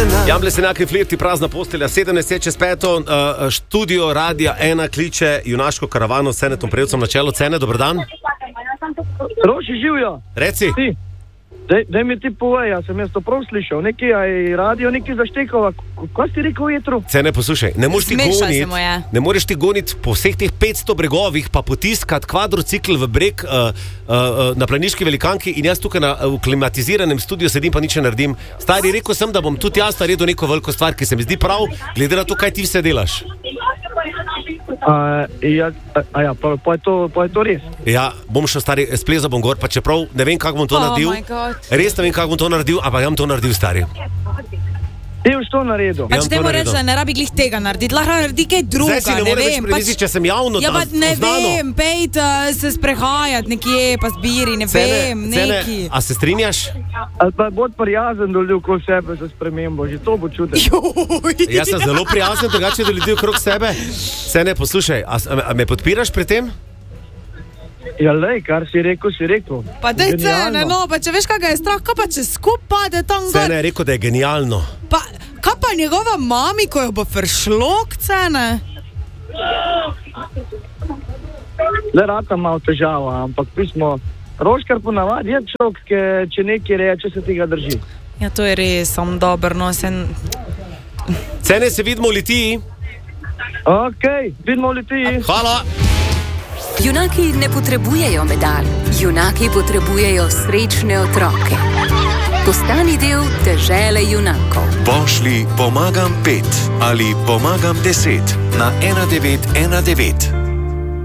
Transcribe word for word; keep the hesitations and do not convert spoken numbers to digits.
Jamble se enake flirti, prazna postelja, sedemnajst čez peto, uh, študio Radia ena kliče junaško karavano s Cenetom Prevcem na čelu. Cene, dober dan. Roši, živijo. Reci. Ti, daj, daj mi ti povej, ja sem jaz to prav slišal, neki aj radio, neki zaštekova. Kaj si rekel jetru? Cene, poslušaj, ne moreš ti goniti, ne moreš ti goniti po vseh teh petsto bregovih, pa potiskati kvadrocikl v breg uh, uh, na Planiški Velikanki in jaz tukaj na uh, klimatiziranem studiu sedim pa nič ne naredim. Stari, rekel sem, da bom tudi jaz naredil neko veliko stvar, ki se mi zdi prav, glede na to, kaj ti vse delaš. A, ja, a ja, pa, pa, je to, pa je to res. Ja, bom šel, stari, splezal bom gor, pa čeprav ne vem, kako bom to Oh naredil. my God. Res ne vem, kako bom to naredil, ampak jam to naredil, stari. Ti boš to naredil. Ja, Pač to te moram naredil. reči, da ne rabi glih tega narediti, lahko naredi kaj druga, Zdaj si ne ne more več vem. previziti, če sem javno Ja, pa da- ne znano. vem, pejt uh, se sprehajati nekje, pa zbiri, ne vem, neki. A se strinjaš? Ali pa bod prijazen do ljudi okoli sebe za spremembo, že to bo čudno. Jaz sem zelo prijazen, drugače do ljudi okrog sebe. Cene, poslušaj, a, a, a me podpiraš pri tem? Ja, lej, kar si rekel, si rekel. Pa daj Genialno. cene, no, pa če veš, kaj ga je strah, kaj pa če skup pade tam gor. Cene je rekel, da je genialno. Pa, kaj pa njegova mami, ko jo bo fršlok, cene? Le rata malo težava, ampak pismo, Roškar ponavadi je človek, ki če nekaj reče, se tega drži. Ja, to je res, sem dober, no, sen... Cene, se vidimo v Litiji. Ok, vidimo v Litiji. Hvala. Junaki ne potrebujejo medalj, junaki potrebujejo srečne otroke. Postani del dežele junakov. Pošlji pomagam pet ali pomagam deset na ena devet ena devet.